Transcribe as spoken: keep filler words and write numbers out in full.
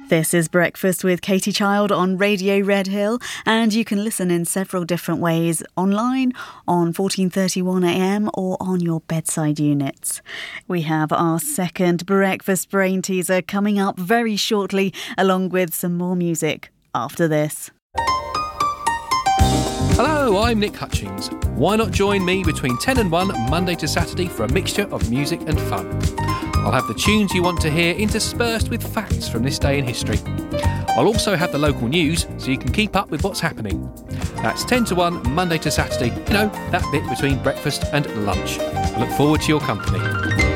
This is Breakfast with Katie Child on Radio Red Hill, and you can listen in several different ways online on fourteen thirty-one A M or on your bedside units. We have our second breakfast brain teaser coming up very shortly, along with some more music after this. Hello, I'm Nick Hutchings. Why not join me between ten and one Monday to Saturday for a mixture of music and fun? I'll have the tunes you want to hear interspersed with facts from this day in history. I'll also have the local news so you can keep up with what's happening. That's ten to one Monday to Saturday, you know, that bit between breakfast and lunch. I look forward to your company.